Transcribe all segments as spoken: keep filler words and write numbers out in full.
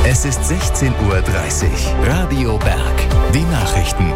Es ist sechzehn Uhr dreißig. Radio Berg. Die Nachrichten.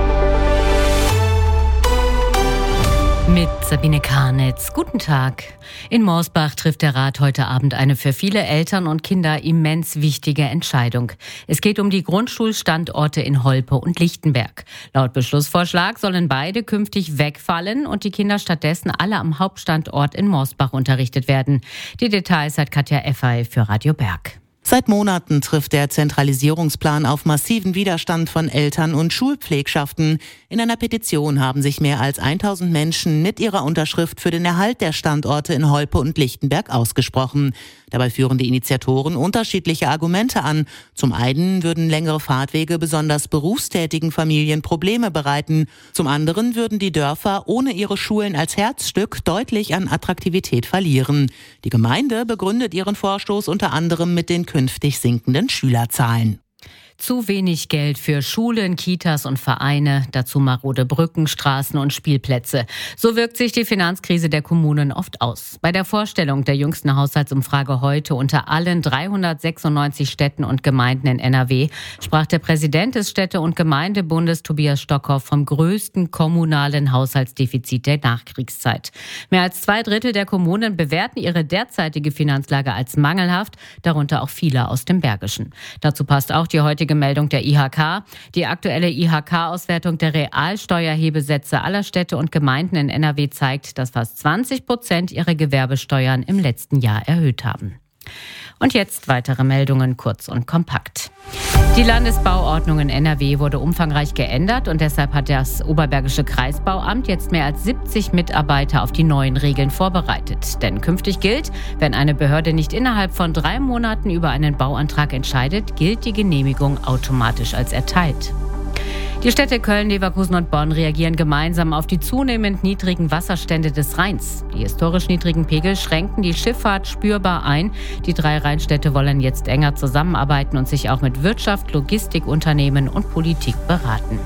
Mit Sabine Karnitz. Guten Tag. In Morsbach trifft der Rat heute Abend eine für viele Eltern und Kinder immens wichtige Entscheidung. Es geht um die Grundschulstandorte in Holpe und Lichtenberg. Laut Beschlussvorschlag sollen beide künftig wegfallen und die Kinder stattdessen alle am Hauptstandort in Morsbach unterrichtet werden. Die Details hat Katja Effay für Radio Berg. Seit Monaten trifft der Zentralisierungsplan auf massiven Widerstand von Eltern und Schulpflegschaften. In einer Petition haben sich mehr als tausend Menschen mit ihrer Unterschrift für den Erhalt der Standorte in Holpe und Lichtenberg ausgesprochen. Dabei führen die Initiatoren unterschiedliche Argumente an. Zum einen würden längere Fahrtwege besonders berufstätigen Familien Probleme bereiten. Zum anderen würden die Dörfer ohne ihre Schulen als Herzstück deutlich an Attraktivität verlieren. Die Gemeinde begründet ihren Vorstoß unter anderem mit den künftig sinkenden Schülerzahlen. Zu wenig Geld für Schulen, Kitas und Vereine, dazu marode Brücken, Straßen und Spielplätze. So wirkt sich die Finanzkrise der Kommunen oft aus. Bei der Vorstellung der jüngsten Haushaltsumfrage heute unter allen dreihundertsechsundneunzig Städten und Gemeinden in N R W sprach der Präsident des Städte- und Gemeindebundes Tobias Stockhoff vom größten kommunalen Haushaltsdefizit der Nachkriegszeit. Mehr als zwei Drittel der Kommunen bewerten ihre derzeitige Finanzlage als mangelhaft, darunter auch viele aus dem Bergischen. Dazu passt auch die heutige Meldung der I H K. Die aktuelle I H K-Auswertung der Realsteuerhebesätze aller Städte und Gemeinden in N R W zeigt, dass fast zwanzig Prozent ihre Gewerbesteuern im letzten Jahr erhöht haben. Und jetzt weitere Meldungen, kurz und kompakt. Die Landesbauordnung in N R W wurde umfangreich geändert und deshalb hat das Oberbergische Kreisbauamt jetzt mehr als siebzig Mitarbeiter auf die neuen Regeln vorbereitet. Denn künftig gilt, wenn eine Behörde nicht innerhalb von drei Monaten über einen Bauantrag entscheidet, gilt die Genehmigung automatisch als erteilt. Die Städte Köln, Leverkusen und Bonn reagieren gemeinsam auf die zunehmend niedrigen Wasserstände des Rheins. Die historisch niedrigen Pegel schränken die Schifffahrt spürbar ein. Die drei Rheinstädte wollen jetzt enger zusammenarbeiten und sich auch mit Wirtschaft, Logistikunternehmen und Politik beraten.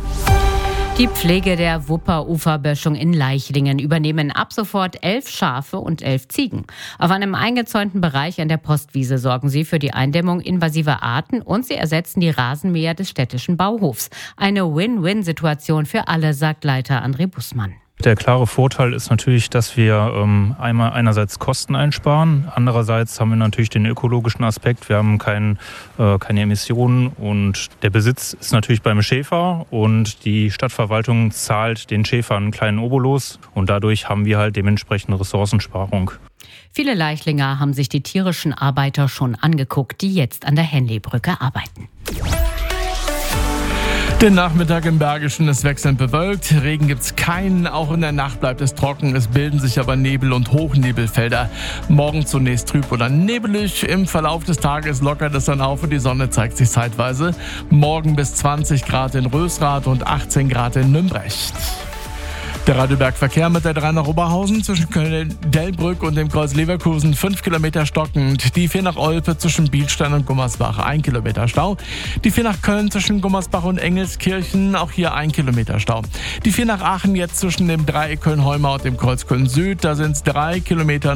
Die Pflege der Wupper-Uferböschung in Leichlingen übernehmen ab sofort elf Schafe und elf Ziegen. Auf einem eingezäunten Bereich an der Postwiese sorgen sie für die Eindämmung invasiver Arten und sie ersetzen die Rasenmäher des städtischen Bauhofs. Eine Win-Win-Situation für alle, sagt Leiter André Bussmann. Der klare Vorteil ist natürlich, dass wir ähm, einmal einerseits Kosten einsparen, andererseits haben wir natürlich den ökologischen Aspekt. Wir haben kein, äh, keine Emissionen und der Besitz ist natürlich beim Schäfer und die Stadtverwaltung zahlt den Schäfern einen kleinen Obolus und dadurch haben wir halt dementsprechend Ressourcensparung. Viele Leichlinger haben sich die tierischen Arbeiter schon angeguckt, die jetzt an der Henleybrücke arbeiten. Der Nachmittag im Bergischen ist wechselnd bewölkt. Regen gibt's keinen. Auch in der Nacht bleibt es trocken. Es bilden sich aber Nebel- und Hochnebelfelder. Morgen zunächst trüb oder nebelig. Im Verlauf des Tages lockert es dann auf und die Sonne zeigt sich zeitweise. Morgen bis zwanzig Grad in Rösrath und achtzehn Grad in Nümbrecht. Der Radioberg-Verkehr mit der drei nach Oberhausen zwischen Köln-Delbrück und dem Kreuz Leverkusen fünf Kilometer stockend. Die vier nach Olpe zwischen Bielstein und Gummersbach ein Kilometer Stau. Die vier nach Köln zwischen Gummersbach und Engelskirchen auch hier ein Kilometer Stau. Die vier nach Aachen jetzt zwischen dem Dreieck Köln-Heumau und dem Kreuz Köln-Süd. Da sind es drei Kilometer.